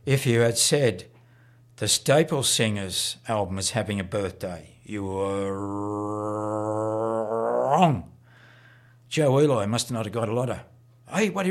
If you had said the Staple Singers album is having a birthday, you were wrong. Joe Eli must not have got a lot of, hey, what do you